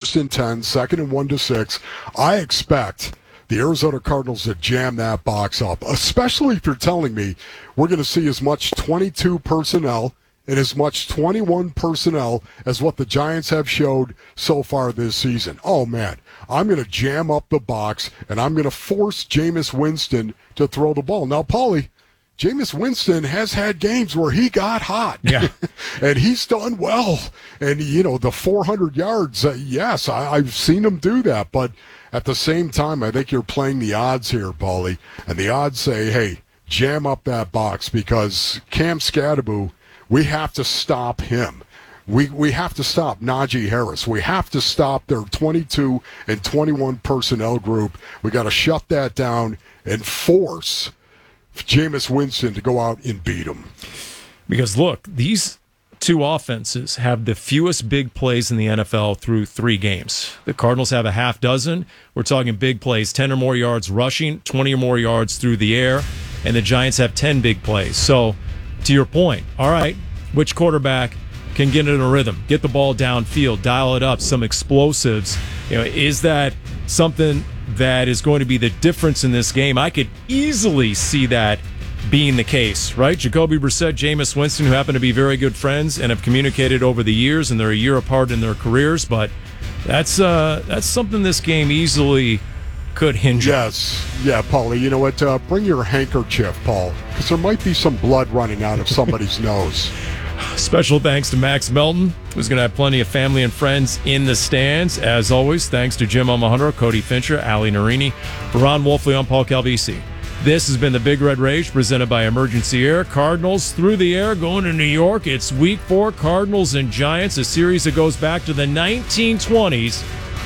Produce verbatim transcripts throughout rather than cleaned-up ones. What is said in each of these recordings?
first and ten, second and one to six. I expect the Arizona Cardinals to jam that box up, especially if you're telling me we're going to see as much twenty-two personnel and as much twenty-one personnel as what the Giants have showed so far this season. Oh, man, I'm going to jam up the box, and I'm going to force Jameis Winston to throw the ball. Now, Paulie, Jameis Winston has had games where he got hot. Yeah. And he's done well. And, you know, the four hundred yards, uh, yes, I, I've seen him do that. But at the same time, I think you're playing the odds here, Paulie. And the odds say, hey, jam up that box because Cam Skattebo, we have to stop him. We we have to stop Najee Harris. We have to stop their twenty-two and twenty-one personnel group. We got to shut that down and force Jameis Winston to go out and beat him. Because, look, these two offenses have the fewest big plays in the N F L through three games. The Cardinals have a half dozen. We're talking big plays, ten or more yards rushing, twenty or more yards through the air, and the Giants have ten big plays. So, to your point, all right, which quarterback can get in a rhythm, get the ball downfield, dial it up, some explosives? You know, is that something that is going to be the difference in this game? I could easily see that being the case, right? Jacoby Brissett, Jameis Winston, who happen to be very good friends and have communicated over the years, and they're a year apart in their careers, but that's uh, that's something this game easily could hinge on. Yes. Yeah, Paulie, you know what? Uh, bring your handkerchief, Paul, because there might be some blood running out of somebody's nose. Special thanks to Max Melton, who's going to have plenty of family and friends in the stands. As always, thanks to Jim Omohundro, Cody Fincher, Ali Narini. For Ron Wolfley, I'm Paul Calvisi. This has been the Big Red Rage presented by Emergency Air. Cardinals through the air going to New York. It's week four, Cardinals and Giants, a series that goes back to the nineteen twenties.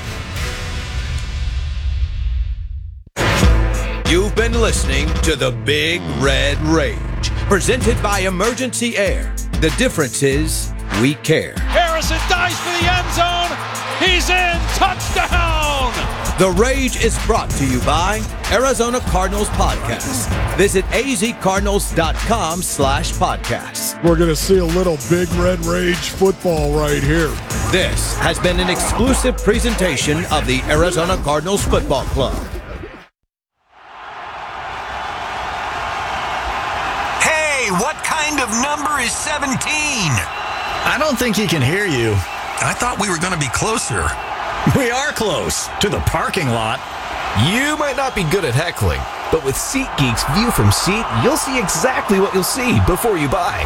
You've been listening to the Big Red Rage, presented by Emergency Air. The difference is we care. Harrison dives for the end zone. He's in. Touchdown. The Rage is brought to you by Arizona Cardinals Podcast. Visit azcardinals.com slash podcasts. We're going to see a little Big Red Rage football right here. This has been an exclusive presentation of the Arizona Cardinals Football Club. Hey, what kind of number is seventeen? I don't think he can hear you. I thought we were going to be closer. We are close to the parking lot. You might not be good at heckling, but with SeatGeek's View from Seat, you'll see exactly what you'll see before you buy.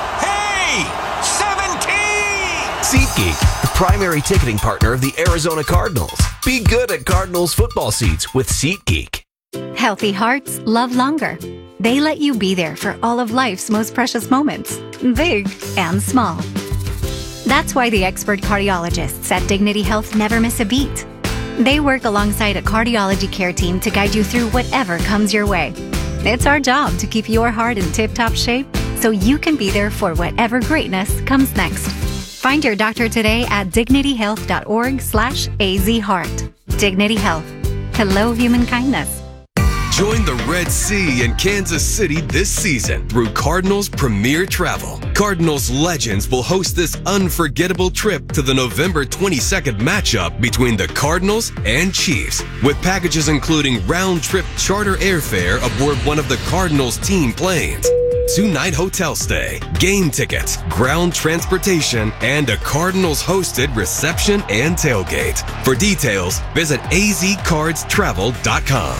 Hey, seventeen! SeatGeek, the primary ticketing partner of the Arizona Cardinals. Be good at Cardinals football seats with SeatGeek. Healthy hearts love longer. They let you be there for all of life's most precious moments, big and small. That's why the expert cardiologists at Dignity Health never miss a beat. They work alongside a cardiology care team to guide you through whatever comes your way. It's our job to keep your heart in tip-top shape so you can be there for whatever greatness comes next. Find your doctor today at dignityhealth.org slash azheart. Dignity Health. Hello, human kindness. Join the Red Sea in Kansas City this season through Cardinals Premier Travel. Cardinals legends will host this unforgettable trip to the November twenty-second matchup between the Cardinals and Chiefs, with packages including round-trip charter airfare aboard one of the Cardinals team planes, two-night hotel stay, game tickets, ground transportation, and a Cardinals-hosted reception and tailgate. For details, visit a z cards travel dot com.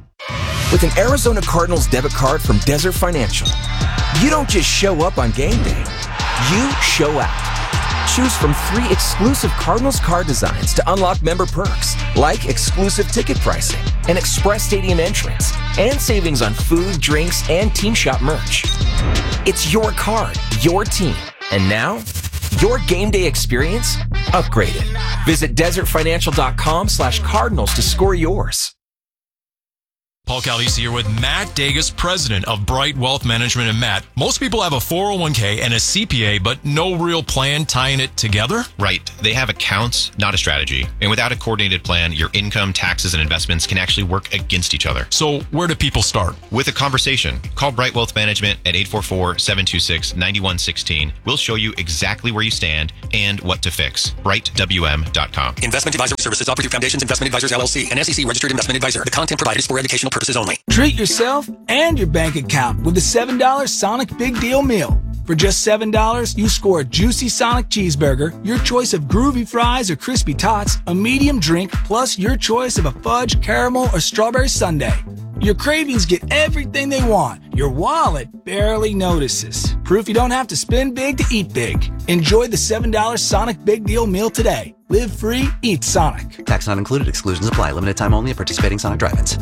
With an Arizona Cardinals debit card from Desert Financial, you don't just show up on game day, you show out. Choose from three exclusive Cardinals card designs to unlock member perks, like exclusive ticket pricing, an express stadium entrance, and savings on food, drinks, and team shop merch. It's your card, your team, and now, your game day experience upgraded. Visit desertfinancial.com slash cardinals to score yours. Paul Calvisi here with Matt Dagas, president of Bright Wealth Management. And Matt, most people have a four oh one k and a C P A, but no real plan tying it together? Right. They have accounts, not a strategy. And without a coordinated plan, your income, taxes, and investments can actually work against each other. So where do people start? With a conversation. Call Bright Wealth Management at eight four four, seven two six, nine one one six. We'll show you exactly where you stand and what to fix. bright w m dot com. Investment Advisory Services offered through Foundations Investment Advisors, L L C, an S E C registered investment advisor. The content provided is for educational purposes only. Treat yourself and your bank account with the seven dollar Sonic Big Deal Meal. For just seven dollars, you score a juicy Sonic cheeseburger, your choice of groovy fries or crispy tots, a medium drink, plus your choice of a fudge, caramel, or strawberry sundae. Your cravings get everything they want. Your wallet barely notices. Proof you don't have to spend big to eat big. Enjoy the seven dollar Sonic Big Deal Meal today. Live free, eat Sonic. Tax not included. Exclusions apply. Limited time only at participating Sonic drive-ins.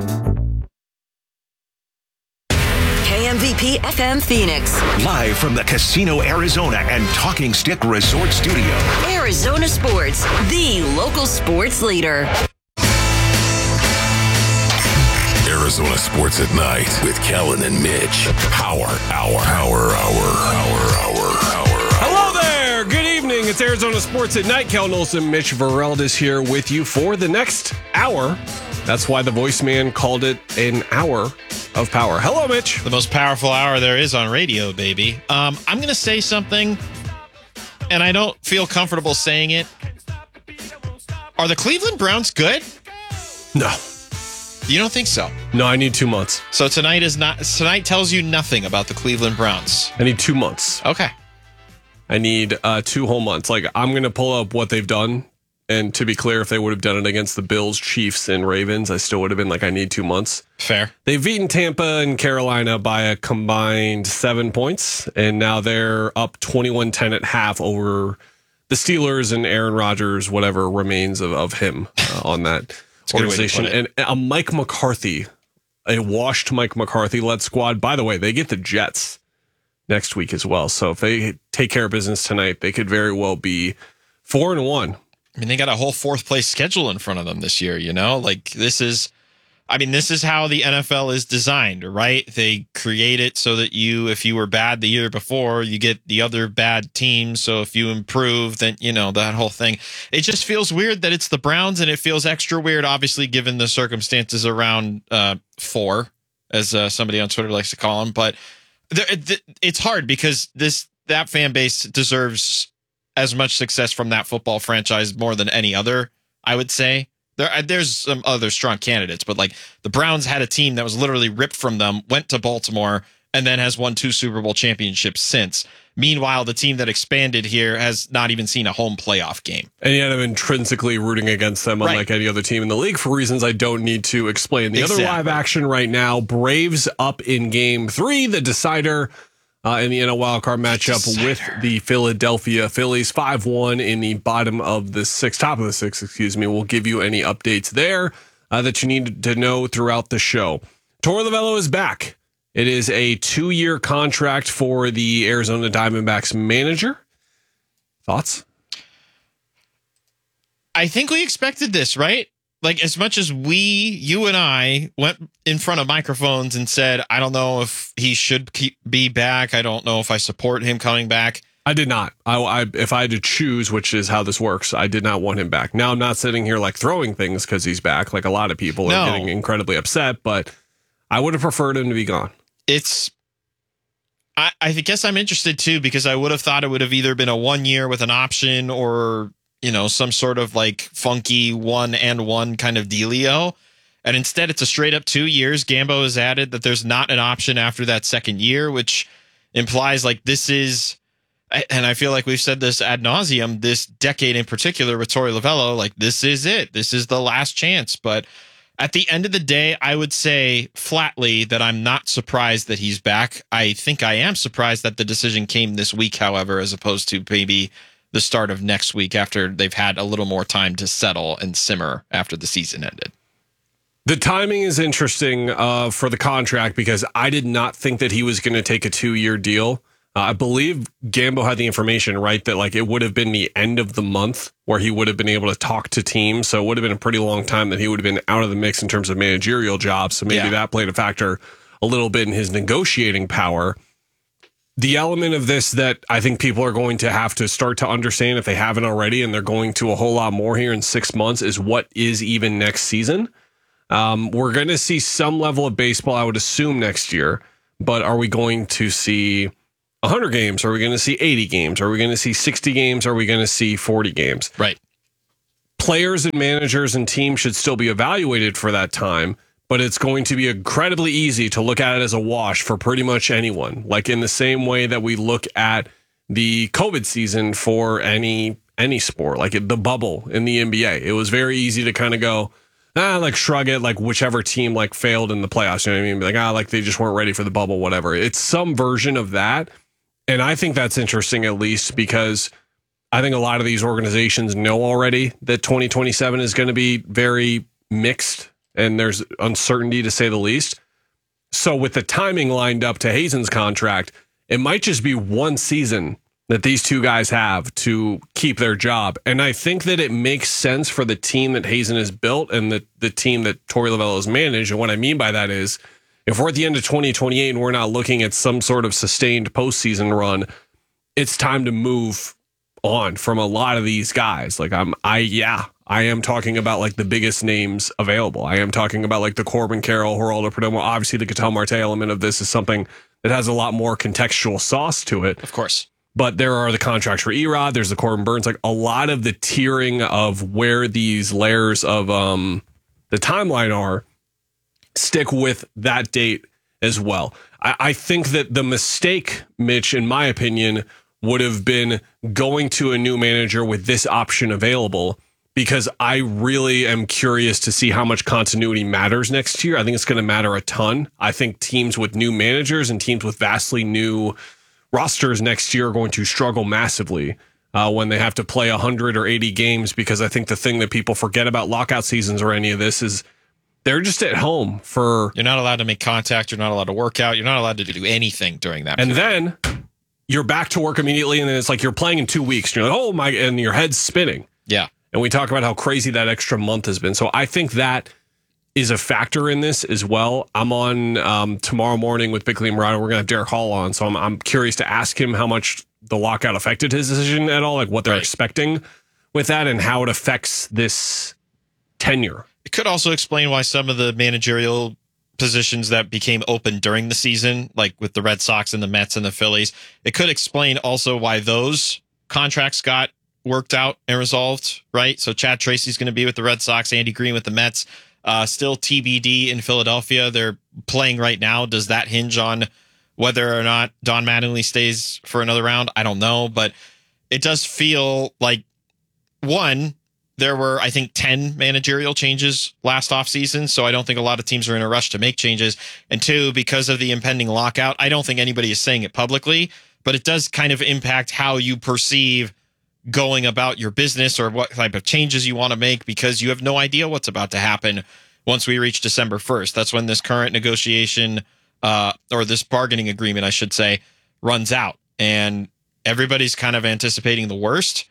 K M V P F M Phoenix. Live from the Casino Arizona and Talking Stick Resort Studio. Arizona Sports, the local sports leader. Arizona Sports at Night with Kellen and Mitch. Power, hour, hour, hour, hour, hour, hour. Hello there. Good evening. It's Arizona Sports at Night. Kellen Olson, Mitch Veraldis here with you for the next hour. That's why the voice man called it an hour of power. Hello, Mitch. The most powerful hour there is on radio, baby. Um, I'm going to say something, and I don't feel comfortable saying it. Are the Cleveland Browns good? No. You don't think so? No, I need two months. So tonight is not. Tonight tells you nothing about the Cleveland Browns. I need two months. Okay. I need uh, two whole months. Like, I'm going to pull up what they've done. And to be clear, if they would have done it against the Bills, Chiefs, and Ravens, I still would have been like, I need two months. Fair. They've beaten Tampa and Carolina by a combined seven points. And now they're up twenty-one ten at half over the Steelers and Aaron Rodgers, whatever remains of, of him uh, on that organization. And a Mike McCarthy, a washed Mike McCarthy-led squad. By the way, they get the Jets next week as well. So if they take care of business tonight, they could very well be four and one. I mean, they got a whole fourth place schedule in front of them this year, you know? Like, this is, I mean, this is how the N F L is designed, right? They create it so that you, if you were bad the year before, you get the other bad team. So if you improve, then, you know, that whole thing. It just feels weird that it's the Browns, and it feels extra weird, obviously, given the circumstances around uh, four, as uh, somebody on Twitter likes to call them. But it's hard because this that fan base deserves as much success from that football franchise more than any other, I would say. There, there's some other strong candidates, but like the Browns had a team that was literally ripped from them, went to Baltimore, and then has won two Super Bowl championships since. Meanwhile, the team that expanded here has not even seen a home playoff game. And yet I'm intrinsically rooting against them, unlike right. any other team in the league, for reasons I don't need to explain. The exactly. other live action right now, Braves up in game three, the decider. Uh, in the N L wildcard matchup with the Philadelphia Phillies, five one in the bottom of the sixth, top of the sixth, excuse me. We'll give you any updates there uh, that you need to know throughout the show. Torey Lovullo is back. It is a two-year contract for the Arizona Diamondbacks manager. Thoughts? I think we expected this, right? Like, as much as we, you and I, went in front of microphones and said, I don't know if he should keep, be back. I don't know if I support him coming back. I did not. I, I, if I had to choose, which is how this works, I did not want him back. Now, I'm not sitting here like throwing things because he's back, like a lot of people no. are getting incredibly upset, but I would have preferred him to be gone. It's, I, I guess I'm interested too, because I would have thought it would have either been a one year with an option or, you know, some sort of like funky one and one kind of dealio. And instead it's a straight up two years. Gambo has added that there's not an option after that second year, which implies like this is, and I feel like we've said this ad nauseum, this decade in particular with Torey Lovullo, like this is it. This is the last chance. But at the end of the day, I would say flatly that I'm not surprised that he's back. I think I am surprised that the decision came this week, however, as opposed to maybe the start of next week after they've had a little more time to settle and simmer after the season ended. The timing is interesting uh, for the contract because I did not think that he was going to take a two-year deal. Uh, I believe Gambo had the information, right, that like it would have been the end of the month where he would have been able to talk to teams. So it would have been a pretty long time that he would have been out of the mix in terms of managerial jobs. So maybe Yeah. that played a factor a little bit in his negotiating power. The element of this that I think people are going to have to start to understand if they haven't already, and they're going to a whole lot more here in six months, is what is even next season. Um, we're going to see some level of baseball, I would assume, next year. But are we going to see one hundred games? Are we going to see eighty games? Are we going to see sixty games? Are we going to see forty games? Right. Players and managers and teams should still be evaluated for that time, but it's going to be incredibly easy to look at it as a wash for pretty much anyone. Like in the same way that we look at the COVID season for any any sport, like the bubble in the N B A. It was very easy to kind of go, ah, like shrug it, like whichever team like failed in the playoffs. You know what I mean? Be like, ah, like they just weren't ready for the bubble, whatever. It's some version of that. And I think that's interesting, at least because I think a lot of these organizations know already that twenty twenty-seven is going to be very mixed and there's uncertainty to say the least. So with the timing lined up to Hazen's contract, it might just be one season that these two guys have to keep their job. And I think that it makes sense for the team that Hazen has built and the, the team that Torey Lovullo has managed. And what I mean by that is if we're at the end of twenty twenty-eight and we're not looking at some sort of sustained postseason run, it's time to move on from a lot of these guys. Like I'm, I, yeah, I am talking about like the biggest names available. I am talking about like the Corbin Carroll, Geraldo Perdomo. Obviously the Ketel Marte element of this is something that has a lot more contextual sauce to it. Of course. But there are the contracts for Erod. There's the Corbin Burns, like a lot of the tiering of where these layers of um, the timeline are stick with that date as well. I, I think that the mistake, Mitch, in my opinion, would have been going to a new manager with this option available, because I really am curious to see how much continuity matters next year. I think it's going to matter a ton. I think teams with new managers and teams with vastly new rosters next year are going to struggle massively uh, when they have to play one hundred or eighty games, because I think the thing that people forget about lockout seasons or any of this is they're just at home for... You're not allowed to make contact. You're not allowed to work out. You're not allowed to do anything during that And period. then you're back to work immediately, and then it's like you're playing in two weeks. And you're like, oh my, and your head's spinning. Yeah. And we talk about how crazy that extra month has been. So I think that is a factor in this as well. I'm on um, tomorrow morning with Bickley and Murata. We're going to have Derek Hall on. So I'm, I'm curious to ask him how much the lockout affected his decision at all, like what they're right. expecting with that and how it affects this tenure. It could also explain why some of the managerial positions that became open during the season, like with the Red Sox and the Mets and the Phillies, it could explain also why those contracts got worked out and resolved, right? So Chad Tracy's going to be with the Red Sox, Andy Green with the Mets, uh, still T B D in Philadelphia. They're playing right now. Does that hinge on whether or not Don Mattingly stays for another round? I don't know, but it does feel like, one, there were, I think, ten managerial changes last offseason, so I don't think a lot of teams are in a rush to make changes. And two, because of the impending lockout, I don't think anybody is saying it publicly, but it does kind of impact how you perceive going about your business or what type of changes you want to make, because you have no idea what's about to happen once we reach December first. That's when this current negotiation uh, or this bargaining agreement, I should say, runs out. And everybody's kind of anticipating the worst.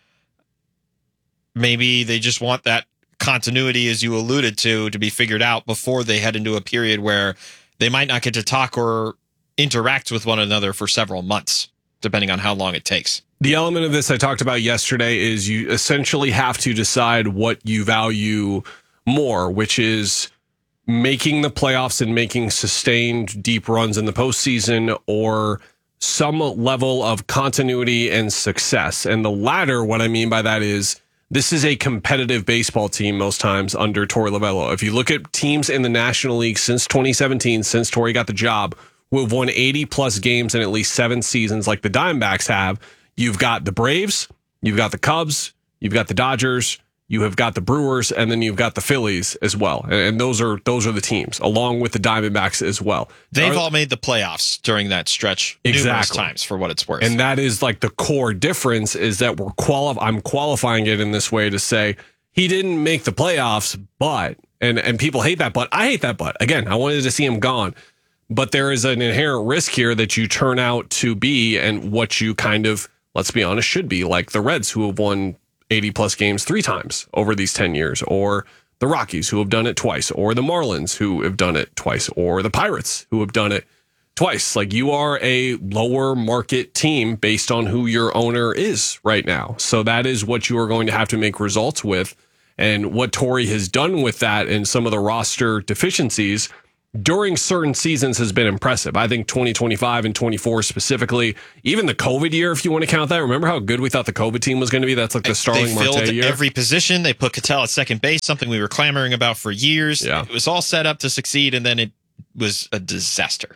Maybe they just want that continuity, as you alluded to, to be figured out before they head into a period where they might not get to talk or interact with one another for several months, depending on how long it takes. The element of this I talked about yesterday is you essentially have to decide what you value more, which is making the playoffs and making sustained deep runs in the postseason, or some level of continuity and success. And the latter, what I mean by that is this is a competitive baseball team most times under Torey Lovullo. If you look at teams in the National League since twenty seventeen, since Torey got the job, who have won eighty plus games in at least seven seasons like the Diamondbacks have, you've got the Braves, you've got the Cubs, you've got the Dodgers, you have got the Brewers, and then you've got the Phillies as well. And those are those are the teams, along with the Diamondbacks as well. They've are, all made the playoffs during that stretch exactly. numerous times, for what it's worth. And that is like the core difference, is that we're quali- I'm qualifying it in this way to say he didn't make the playoffs, but, and, and people hate that, but I hate that, but again, I wanted to see him gone. but there is an inherent risk here that you turn out to be and what you kind of, let's be honest, should be, like the Reds, who have won eighty plus games three times over these ten years, or the Rockies, who have done it twice, or the Marlins, who have done it twice, or the Pirates, who have done it twice. Like, you are a lower market team based on who your owner is right now. So that is what you are going to have to make results with. And what Torey has done with that and some of the roster deficiencies during certain seasons has been impressive. I think twenty twenty-five and twenty-four specifically, even the COVID year, if you want to count that. Remember how good we thought the COVID team was going to be? That's like the Starling Marte year. They filled every position. They put Ketel at second base, something we were clamoring about for years. Yeah. It was all set up to succeed, and then it was a disaster.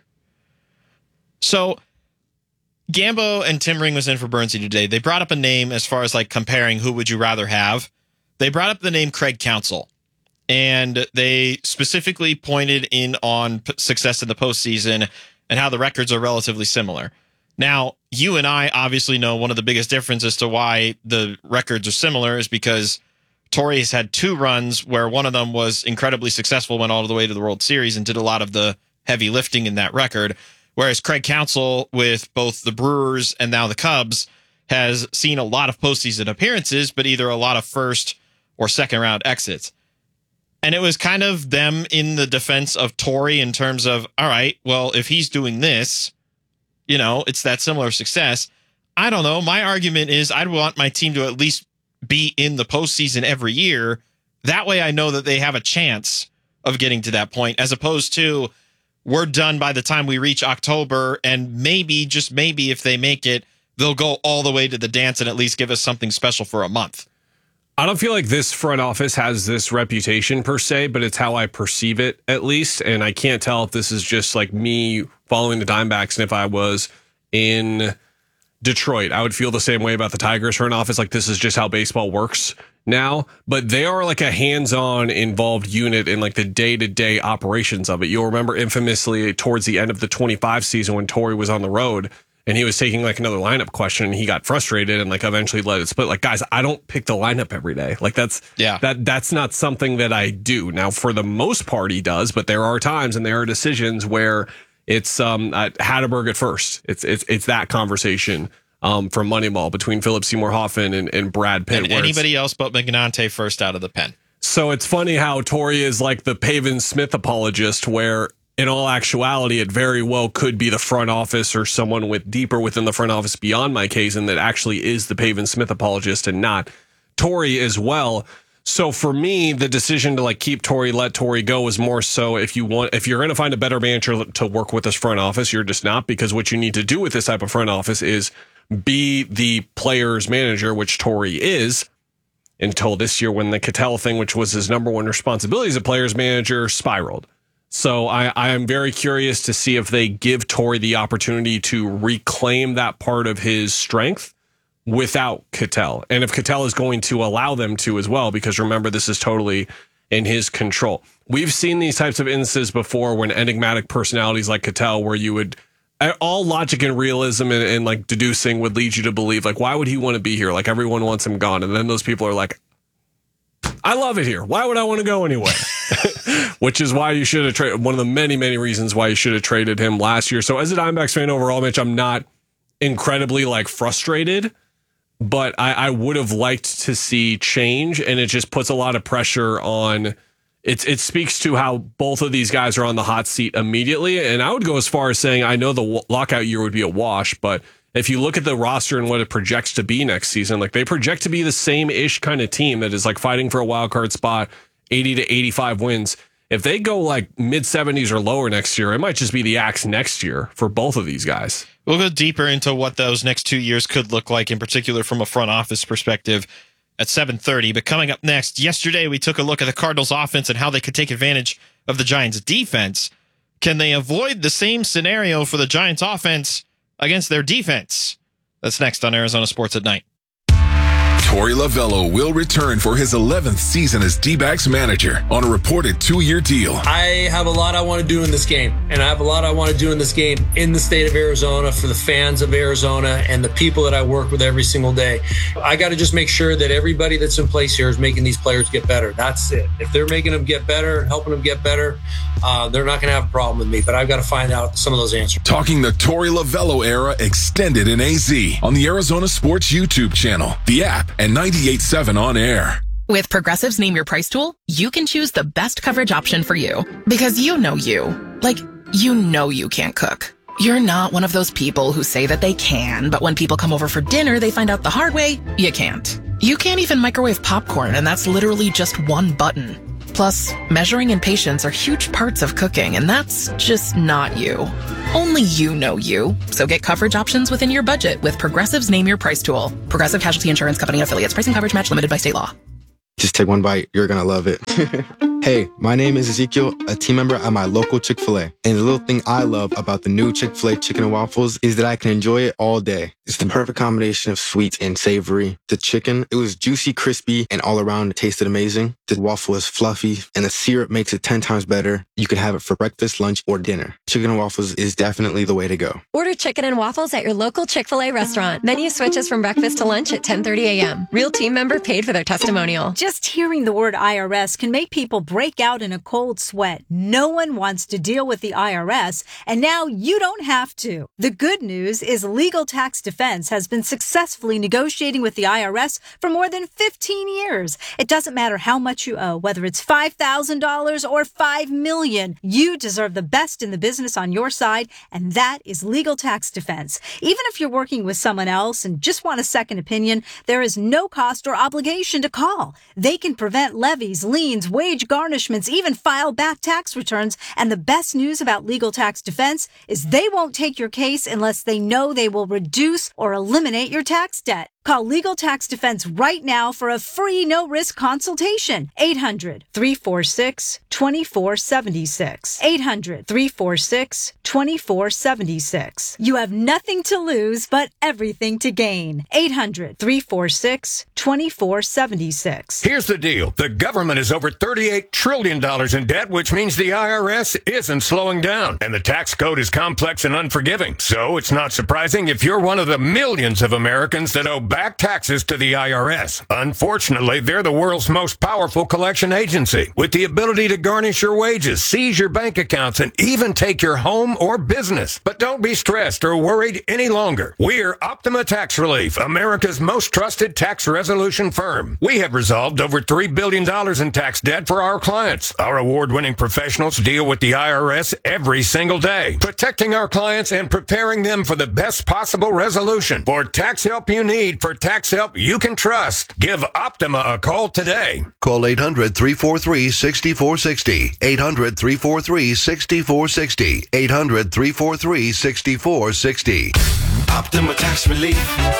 So Gambo and Tim Ring was in for Bernsey today. They brought up a name as far as like comparing who would you rather have. They brought up the name Craig Counsell, and they specifically pointed in on p- success in the postseason and how the records are relatively similar. Now, you and I obviously know one of the biggest differences to why the records are similar is because Torey has had two runs where one of them was incredibly successful, went all the way to the World Series and did a lot of the heavy lifting in that record. Whereas Craig Counsell, with both the Brewers and now the Cubs, has seen a lot of postseason appearances, but either a lot of first or second round exits. And it was kind of them in the defense of Torey in terms of, all right, well, if he's doing this, you know, it's that similar success. I don't know. My argument is I'd want my team to at least be in the postseason every year. That way I know that they have a chance of getting to that point, as opposed to we're done by the time we reach October, and maybe, just maybe, if they make it, they'll go all the way to the dance and at least give us something special for a month. I don't feel like this front office has this reputation per se, but it's how I perceive it, at least. And I can't tell if this is just like me following the Diamondbacks. And if I was in Detroit, I would feel the same way about the Tigers front office. Like, this is just how baseball works now. But they are like a hands-on involved unit in like the day-to-day operations of it. You'll remember infamously towards the end of the twenty-five season when Torey was on the road and he was taking like another lineup question and he got frustrated and like eventually let it split. Like, guys, I don't pick the lineup every day. Like, that's yeah. that that's not something that I do. Now, for the most part, he does, but there are times and there are decisions where it's um at Hatterberg at first. It's it's it's that conversation um from Moneyball between Philip Seymour Hoffman and, and Brad Pitt. And anybody else but Magnante first out of the pen. So it's funny how Torey is like the Pavin Smith apologist, where in all actuality, it very well could be the front office or someone with deeper within the front office beyond Mike Hazen that actually is the Pavin Smith apologist and not Torey as well. So for me, the decision to like keep Torey, let Torey go was more so if you want, if you're going to find a better manager to work with this front office, you're just not, because what you need to do with this type of front office is be the player's manager, which Torey is, until this year when the Ketel thing, which was his number one responsibility as a player's manager, spiraled. So I, I am very curious to see if they give Torey the opportunity to reclaim that part of his strength without Ketel. And if Ketel is going to allow them to as well, because remember, this is totally in his control. We've seen these types of instances before when enigmatic personalities like Ketel, where you would, all logic and realism and, and like deducing would lead you to believe, like, why would he want to be here? Like, everyone wants him gone. And then those people are like, I love it here. Why would I want to go anyway? Which is why you should have traded, one of the many, many reasons why you should have traded him last year. So as a Diamondbacks fan overall, Mitch, I'm not incredibly like frustrated, but I, I would have liked to see change, and it just puts a lot of pressure on. It, it speaks to how both of these guys are on the hot seat immediately. And I would go as far as saying, I know the lockout year would be a wash, but if you look at the roster and what it projects to be next season, like they project to be the same-ish kind of team that is like fighting for a wild card spot, eighty to eighty-five wins. If they go like mid seventies or lower next year, it might just be the axe next year for both of these guys. We'll go deeper into what those next two years could look like, in particular from a front office perspective, at seven thirty. But coming up next, yesterday we took a look at the Cardinals offense and how they could take advantage of the Giants defense. Can they avoid the same scenario for the Giants offense against their defense? That's next on Arizona Sports at Night. Torey Lovullo will return for his eleventh season as D-backs manager on a reported two-year deal. I have a lot I want to do in this game, and I have a lot I want to do in this game in the state of Arizona for the fans of Arizona and the people that I work with every single day. I got to just make sure that everybody that's in place here is making these players get better. That's it. If they're making them get better, helping them get better, uh, they're not going to have a problem with me, but I've got to find out some of those answers. Talking the Torey Lovello era extended in A Z on the Arizona Sports YouTube channel, the app, and ninety-eight point seven on air. With Progressive's Name Your Price tool, you can choose the best coverage option for you. Because you know you. Like, you know you can't cook. You're not one of those people who say that they can, but when people come over for dinner, they find out the hard way, you can't. You can't even microwave popcorn, and that's literally just one button. Plus, measuring and patience are huge parts of cooking, and that's just not you. Only you know you. So get coverage options within your budget with Progressive's Name Your Price tool. Progressive Casualty Insurance Company and Affiliates. Pricing coverage match limited by state law. Just take one bite. You're going to love it. Hey, my name is Ezekiel, a team member at my local Chick-fil-A. And the little thing I love about the new Chick-fil-A chicken and waffles is that I can enjoy it all day. It's the perfect combination of sweet and savory. The chicken, it was juicy, crispy, and all around it tasted amazing. The waffle is fluffy, and the syrup makes it ten times better. You can have it for breakfast, lunch, or dinner. Chicken and waffles is definitely the way to go. Order chicken and waffles at your local Chick-fil-A restaurant. Menu switches from breakfast to lunch at ten thirty a.m. Real team member paid for their testimonial. Just hearing the word I R S can make people break out in a cold sweat. No one wants to deal with the I R S, and now you don't have to. The good news is Legal Tax Defense has been successfully negotiating with the I R S for more than fifteen years. It doesn't matter how much you owe, whether it's five thousand dollars or five million dollars. You deserve the best in the business on your side, and that is Legal Tax Defense. Even if you're working with someone else and just want a second opinion, there is no cost or obligation to call. They can prevent levies, liens, wage garnishments, even file back tax returns. And the best news about Legal Tax Defense is they won't take your case unless they know they will reduce or eliminate your tax debt. Call Legal Tax Defense right now for a free no-risk consultation. eight hundred, three four six, two four seven six. eight hundred, three four six, two four seven six. You have nothing to lose but everything to gain. eight hundred, three four six, two four seven six. Here's the deal. The government is over thirty-eight trillion dollars in debt, which means the I R S isn't slowing down. And the tax code is complex and unforgiving. So it's not surprising if you're one of the millions of Americans that owe back taxes to the I R S. Unfortunately, they're the world's most powerful collection agency, with the ability to garnish your wages, seize your bank accounts, and even take your home or business. But don't be stressed or worried any longer. We're Optima Tax Relief, America's most trusted tax resolution firm. We have resolved over three billion dollars in tax debt for our clients. Our award-winning professionals deal with the I R S every single day, protecting our clients and preparing them for the best possible resolution. For tax help you need, for tax help you can trust, give Optima a call today. Call eight hundred, three four three, six four six zero. eight hundred, three four three, six four six zero. eight hundred, three four three, six four six zero. Optima Tax Relief.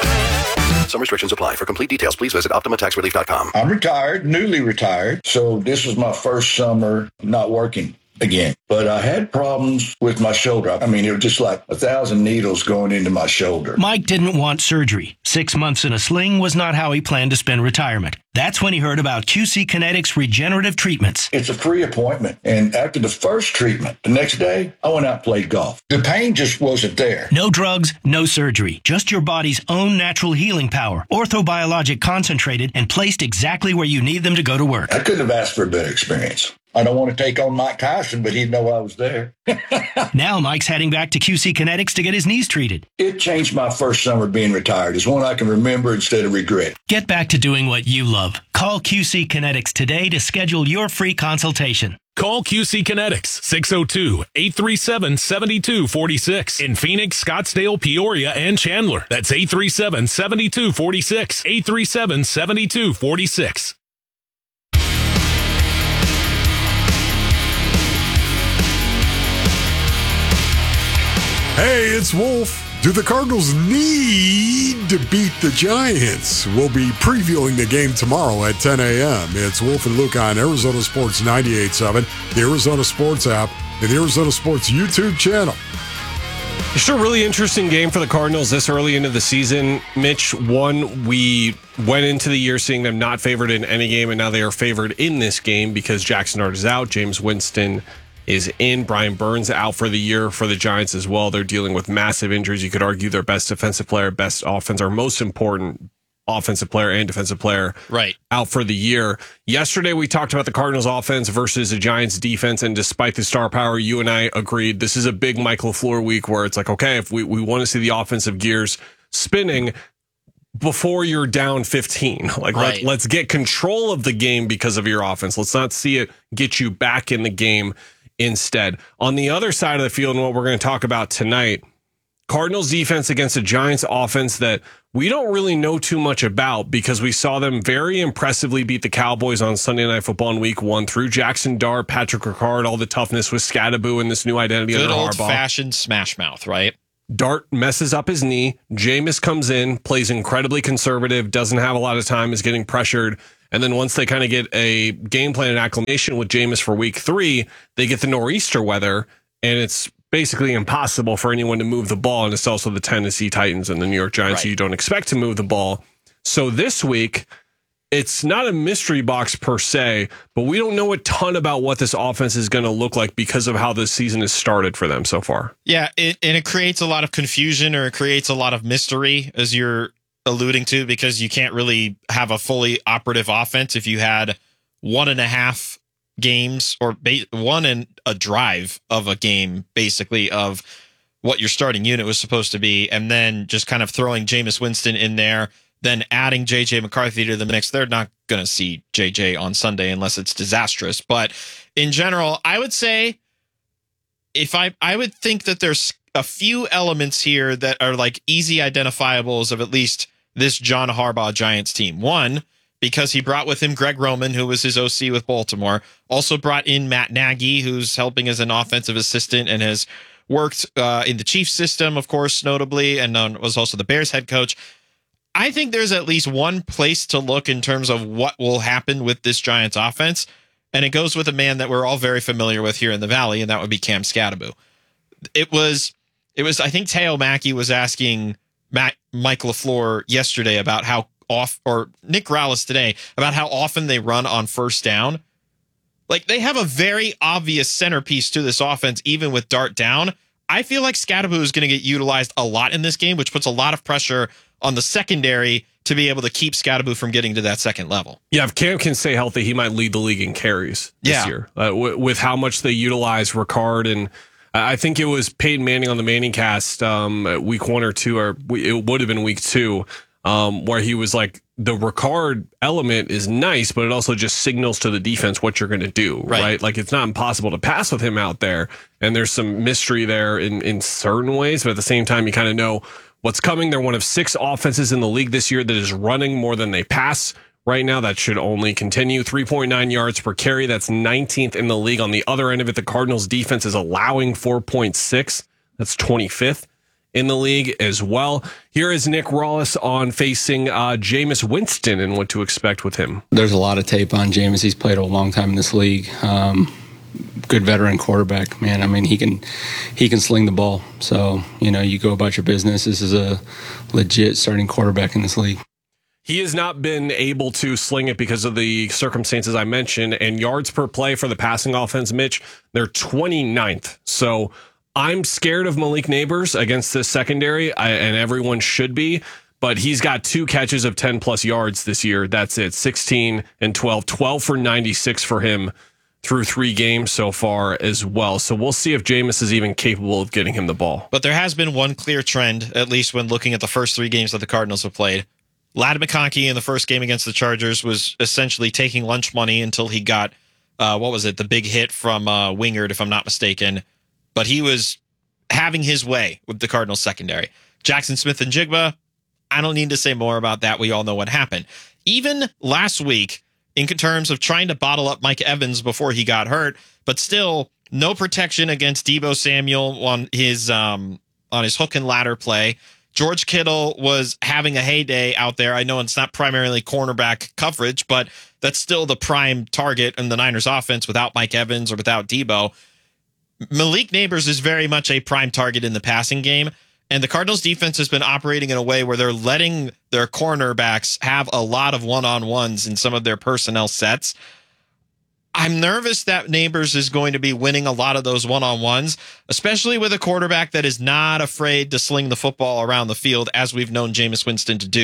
Some restrictions apply. For complete details, please visit optima tax relief dot com. I'm retired, newly retired, so this was my first summer not working again. But I had problems with my shoulder. I mean, it was just like a thousand needles going into my shoulder. Mike didn't want surgery. Six months in a sling was not how he planned to spend retirement. That's when he heard about Q C Kinetics regenerative treatments. It's a free appointment. And after the first treatment, the next day, I went out and played golf. The pain just wasn't there. No drugs, no surgery. Just your body's own natural healing power. Orthobiologic concentrated and placed exactly where you need them to go to work. I couldn't have asked for a better experience. I don't want to take on Mike Tyson, but he'd know I was there. Now Mike's heading back to Q C Kinetics to get his knees treated. It changed my first summer being retired. It's one I can remember instead of regret. Get back to doing what you love. Call Q C Kinetics today to schedule your free consultation. Call Q C Kinetics, six oh two, eight three seven, seven two four six. In Phoenix, Scottsdale, Peoria, and Chandler. That's eight three seven, seven two four six. eight three seven, seven two four six. Hey, it's Wolf. Do the Cardinals need to beat the Giants? We'll be previewing the game tomorrow at ten a.m. It's Wolf and Luke on Arizona Sports ninety-eight point seven, the Arizona Sports app, and the Arizona Sports YouTube channel. It's a really interesting game for the Cardinals this early into the season. Mitch, one, we went into the year seeing them not favored in any game, and now they are favored in this game because Jackson Dart is out. James Winston is in. Brian Burns out for the year for the Giants as well. They're dealing with massive injuries. You could argue their best defensive player, best offense, or most important offensive player and defensive player right out for the year. Yesterday, we talked about the Cardinals offense versus the Giants defense. And despite the star power, you and I agreed this is a big Mike LaFleur week where it's like, okay, if we, we want to see the offensive gears spinning before you're down fifteen, like right. let, let's get control of the game because of your offense. Let's not see it get you back in the game instead. On the other side of the field, and what we're going to talk about tonight, Cardinals defense against a Giants offense that we don't really know too much about because we saw them very impressively beat the Cowboys on Sunday Night Football in week one through Jackson Dart, Patrick Ricard, all the toughness with Scadaboo and this new identity Good under Harbaugh. old-fashioned smash mouth, right? Dart messes up his knee. Jameis comes in, plays incredibly conservative, doesn't have a lot of time, is getting pressured. And then once they kind of get a game plan and acclimation with Jameis for week three, they get the nor'easter weather, and it's basically impossible for anyone to move the ball. And it's also the Tennessee Titans and the New York Giants, right. so you don't expect to move the ball. So this week, it's not a mystery box per se, but we don't know a ton about what this offense is going to look like because of how this season has started for them so far. Yeah, it, and it creates a lot of confusion, or it creates a lot of mystery, as you're alluding to, because you can't really have a fully operative offense if you had one and a half games or ba- one and a drive of a game, basically, of what your starting unit was supposed to be, and then just kind of throwing Jameis Winston in there, then adding J J McCarthy to the mix. They're not going to see J J on Sunday unless it's disastrous. But in general, I would say if I, I would think that there's a few elements here that are like easy identifiables of at least this John Harbaugh Giants team. One, because he brought with him Greg Roman, who was his O C with Baltimore, also brought in Matt Nagy, who's helping as an offensive assistant and has worked uh, in the Chiefs system, of course, notably, and uh, was also the Bears head coach. I think there's at least one place to look in terms of what will happen with this Giants offense, and it goes with a man that we're all very familiar with here in the Valley, and that would be Cam Scadaboo. It was, it was. I think Teo Mackey was asking Matt, Mike LaFleur yesterday about how off, or Nick Rallis today, about how often they run on first down. Like, they have a very obvious centerpiece to this offense, even with Dart down. I feel like Scadaboo is going to get utilized a lot in this game, which puts a lot of pressure on the secondary to be able to keep Scadaboo from getting to that second level. Yeah, if Cam can stay healthy, he might lead the league in carries this yeah. year uh, w- with how much they utilize Ricard. And I think it was Peyton Manning on the Manning cast um, week one or two, or it would have been week two, um, where he was like, the Ricard element is nice, but it also just signals to the defense what you're going to do, right. right? Like, it's not impossible to pass with him out there, and there's some mystery there in, in certain ways, but at the same time, you kind of know what's coming. They're one of six offenses in the league this year that is running more than they pass right now. That should only continue. three point nine yards per carry. That's nineteenth in the league. On the other end of it, the Cardinals defense is allowing four point six. That's twenty-fifth in the league as well. Here is Nick Rallis on facing uh, Jameis Winston and what to expect with him. There's a lot of tape on Jameis. He's played a long time in this league. Um, good veteran quarterback, man. I mean, he can he can sling the ball. So, you know, you go about your business. This is a legit starting quarterback in this league. He has not been able to sling it because of the circumstances I mentioned. And yards per play for the passing offense, Mitch, they're twenty-ninth. So I'm scared of Malik Neighbors against this secondary, I, and everyone should be. But he's got two catches of ten plus yards this year. That's it. sixteen and twelve. twelve for ninety-six for him through three games so far as well. So we'll see if Jameis is even capable of getting him the ball. But there has been one clear trend, at least when looking at the first three games that the Cardinals have played. Ladd McConkey in the first game against the Chargers was essentially taking lunch money until he got, uh, what was it, the big hit from uh, Wingard, if I'm not mistaken. But he was having his way with the Cardinals secondary. Jackson Smith and Jigba, I don't need to say more about that. We all know what happened. Even last week, in terms of trying to bottle up Mike Evans before he got hurt, but still no protection against Deebo Samuel on his um, on his hook and ladder play. George Kittle was having a heyday out there. I know it's not primarily cornerback coverage, but that's still the prime target in the Niners offense without Mike Evans or without Deebo. Malik Neighbors is very much a prime target in the passing game, and the Cardinals defense has been operating in a way where they're letting their cornerbacks have a lot of one-on-ones in some of their personnel sets. I'm nervous that Neighbors is going to be winning a lot of those one-on-ones, especially with a quarterback that is not afraid to sling the football around the field, as we've known Jameis Winston to do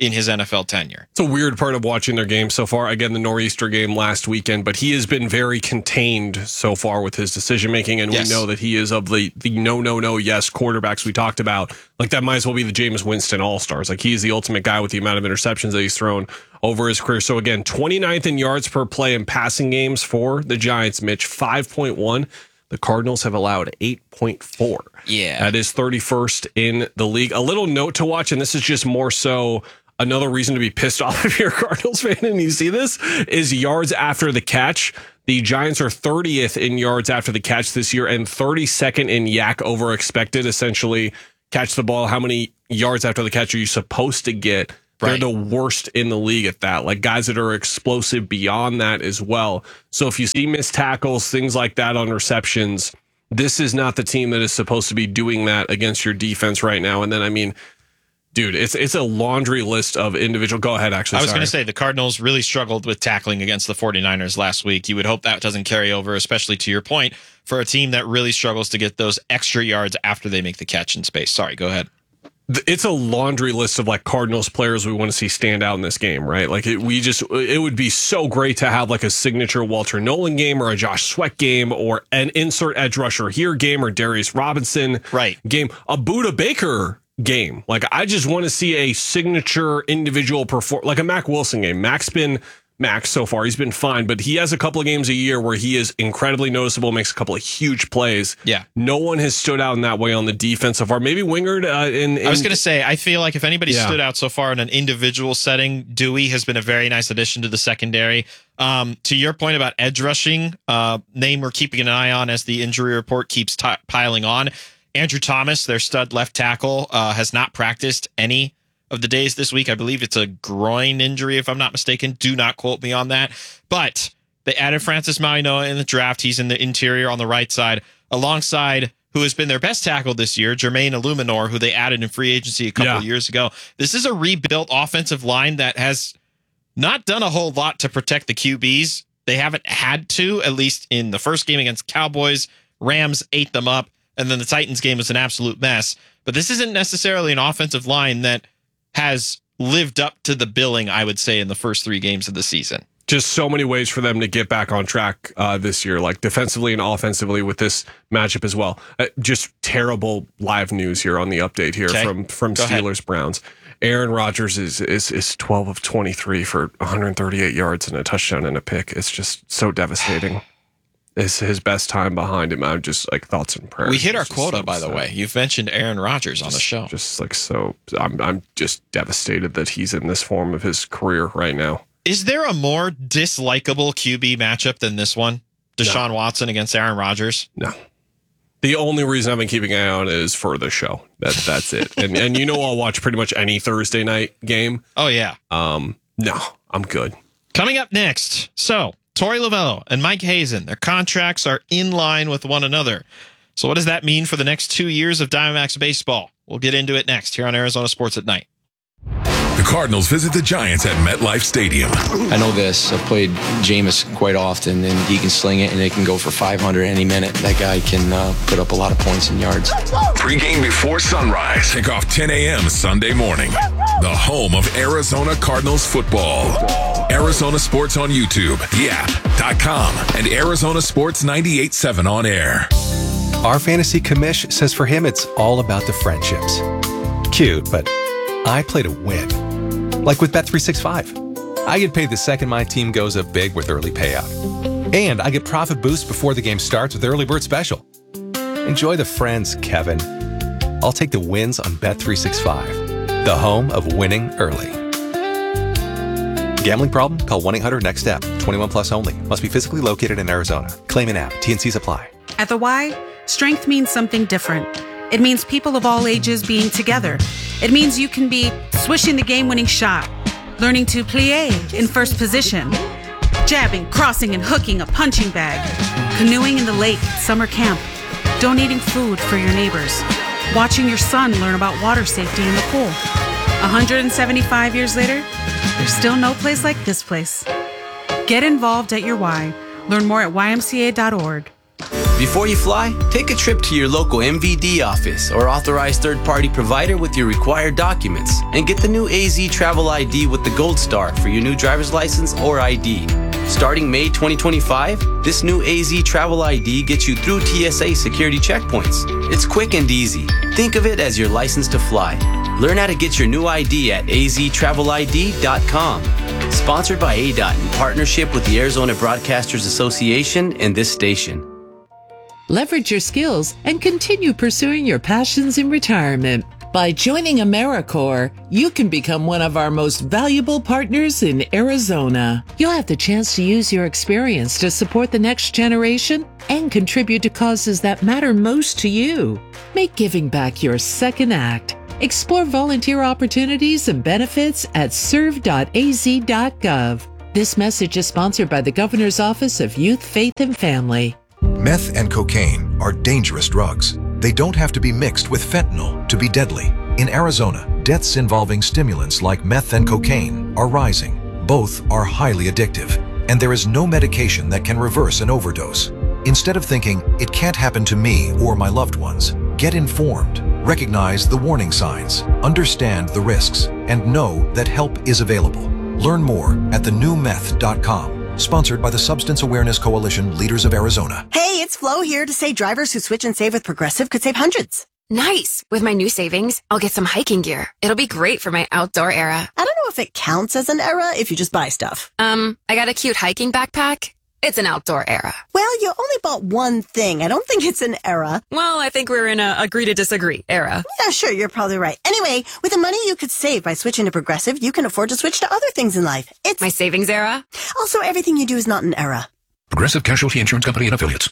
in his N F L tenure. It's a weird part of watching their game so far. Again, the Nor'easter game last weekend, but he has been very contained so far with his decision making, and yes. we know that he is of the the no, no, no, yes quarterbacks we talked about. Like, that might as well be the Jameis Winston All-Stars. Like, he's the ultimate guy with the amount of interceptions that he's thrown over his career. So again, twenty-ninth in yards per play in passing games for the Giants, Mitch, five point one. The Cardinals have allowed eight point four. Yeah. That is thirty-first in the league. A little note to watch, and this is just more so another reason to be pissed off if you're a Cardinals fan and you see this, is yards after the catch. The Giants are thirtieth in yards after the catch this year and thirty-second in yak over expected. Essentially, catch the ball, how many yards after the catch are you supposed to get? They're the worst in the league at that. Like, guys that are explosive beyond that as well. So if you see missed tackles, things like that on receptions, this is not the team that is supposed to be doing that against your defense right now. And then, I mean, dude, it's it's a laundry list of individual. Go ahead, actually. I was going to say the Cardinals really struggled with tackling against the 49ers last week. You would hope that doesn't carry over, especially to your point, for a team that really struggles to get those extra yards after they make the catch in space. Sorry, go ahead. It's a laundry list of like Cardinals players we want to see stand out in this game, right? Like it, we just, it would be so great to have like a signature Walter Nolan game or a Josh Sweat game or an insert edge rusher here game or Darius Robinson right. game, a Budda Baker game. Like, I just want to see a signature individual perform, like a Mac Wilson game. Mac's been Max so far. He's been fine, but he has a couple of games a year where he is incredibly noticeable, makes a couple of huge plays. Yeah. No one has stood out in that way on the defense so far. Maybe Wingard. Uh, in, in, I was going to say, I feel like if anybody yeah. stood out so far in an individual setting, Dewey has been a very nice addition to the secondary. Um, to your point about edge rushing, uh, name we're keeping an eye on as the injury report keeps t- piling on. Andrew Thomas, their stud left tackle, uh, has not practiced any of the days this week. I believe it's a groin injury, if I'm not mistaken. Do not quote me on that. But they added Francis Mauigoa in the draft. He's in the interior on the right side, alongside who has been their best tackle this year, Jermaine Illuminor, who they added in free agency a couple yeah. of years ago. This is a rebuilt offensive line that has not done a whole lot to protect the Q Bs. They haven't had to, at least in the first game against Cowboys. Rams ate them up, and then the Titans game was an absolute mess. But this isn't necessarily an offensive line that has lived up to the billing, I would say, in the first three games of the season. Just so many ways for them to get back on track uh, this year, like defensively and offensively with this matchup as well. Uh, just terrible live news here on the update here okay. from from Go Steelers ahead. Browns. Aaron Rodgers is is is twelve of twenty-three for one hundred thirty-eight yards and a touchdown and a pick. It's just so devastating. It's his best time behind him. I'm just like thoughts and prayers. We hit our It's quota, so by the sad. way. You've mentioned Aaron Rodgers on Just- the show. Just like so, I'm I'm just devastated that he's in this form of his career right now. Is there a more dislikable Q B matchup than this one? Deshaun No. Watson against Aaron Rodgers? No. The only reason I've been keeping an eye on it is for the show. That that's it. And and you know I'll watch pretty much any Thursday night game. Oh, yeah. Um, no, I'm good. Coming up next. So, Torey Lovello and Mike Hazen, their contracts are in line with one another. So what does that mean for the next two years of Diamondbacks baseball? We'll get into it next here on Arizona Sports at Night. The Cardinals visit the Giants at MetLife Stadium. I know this. I've played Jameis quite often, and he can sling it, and it can go for five hundred any minute. That guy can uh, put up a lot of points and yards. Pre-game before sunrise. Kickoff ten a.m. Sunday morning. The home of Arizona Cardinals football. Arizona Sports on YouTube, the app, .com, and Arizona Sports ninety-eight point seven on air. Our fantasy commish says for him it's all about the friendships. Cute, but I play to win. Like with Bet three sixty-five. I get paid the second my team goes up big with early payout. And I get profit boost before the game starts with Early Bird Special. Enjoy the friends, Kevin. I'll take the wins on Bet three sixty-five, the home of winning early. Gambling problem? Call one eight hundred next step. twenty-one plus only. Must be physically located in Arizona. Claim an app. T and Cs apply. At the Y, strength means something different. It means people of all ages being together. It means you can be swishing the game-winning shot, learning to plie in first position, jabbing, crossing, and hooking a punching bag, canoeing in the lake at summer camp, donating food for your neighbors, watching your son learn about water safety in the pool. one hundred seventy-five years later, there's still no place like this place. Get involved at your Y. Learn more at Y M C A dot org. Before you fly, take a trip to your local M V D office or authorized third-party provider with your required documents and get the new A Z Travel I D with the Gold Star for your new driver's license or I D. Starting May twenty twenty-five, this new A Z Travel I D gets you through T S A security checkpoints. It's quick and easy. Think of it as your license to fly. Learn how to get your new I D at a z travel I D dot com. Sponsored by A D O T in partnership with the Arizona Broadcasters Association and this station. Leverage your skills and continue pursuing your passions in retirement. By joining AmeriCorps, you can become one of our most valuable partners in Arizona. You'll have the chance to use your experience to support the next generation and contribute to causes that matter most to you. Make giving back your second act. Explore volunteer opportunities and benefits at serve dot a z dot gov. This message is sponsored by the Governor's Office of Youth, Faith, and Family. Meth and cocaine are dangerous drugs. They don't have to be mixed with fentanyl to be deadly. In Arizona, deaths involving stimulants like meth and cocaine are rising. Both are highly addictive, and there is no medication that can reverse an overdose. Instead of thinking, it can't happen to me or my loved ones, get informed, recognize the warning signs, understand the risks, and know that help is available. Learn more at the new meth dot com. Sponsored by the Substance Awareness Coalition, Leaders of Arizona. Hey, it's Flo here to say drivers who switch and save with Progressive could save hundreds. Nice. With my new savings, I'll get some hiking gear. It'll be great for my outdoor era. I don't know if it counts as an era if you just buy stuff. Um, I got a cute hiking backpack. It's an outdoor era. Well, you only bought one thing. I don't think it's an era. Well, I think we're in a agree to disagree era. Yeah, sure, you're probably right. Anyway, with the money you could save by switching to Progressive, you can afford to switch to other things in life. It's my savings era. Also, everything you do is not an era. Progressive Casualty Insurance Company and Affiliates.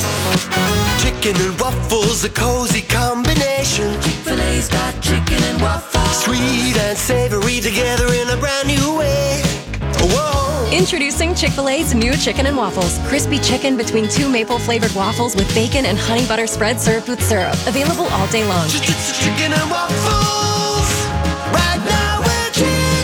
Chicken and waffles, a cozy combination. Chick-fil-A's got chicken and waffles. Sweet and savory together in a brand new way. Whoa. Introducing Chick-fil-A's new chicken and waffles. Crispy chicken between two maple-flavored waffles with bacon and honey butter spread served with syrup. Available all day long. Chicken and waffles. Right now we're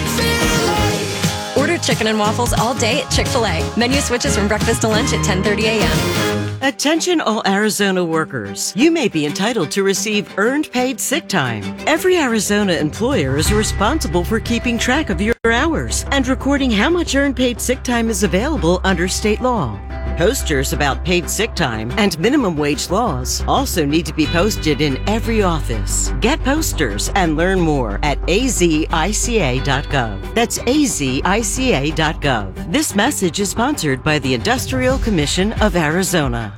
Chick-fil-A. Order chicken and waffles all day at Chick-fil-A. Menu switches from breakfast to lunch at ten thirty a.m. Attention all Arizona workers. You may be entitled to receive earned paid sick time. Every Arizona employer is responsible for keeping track of your hours and recording how much earned paid sick time is available under state law. Posters about paid sick time and minimum wage laws also need to be posted in every office. Get posters and learn more at a z i c a dot gov. That's a z i c a dot gov. This message is sponsored by the Industrial Commission of Arizona.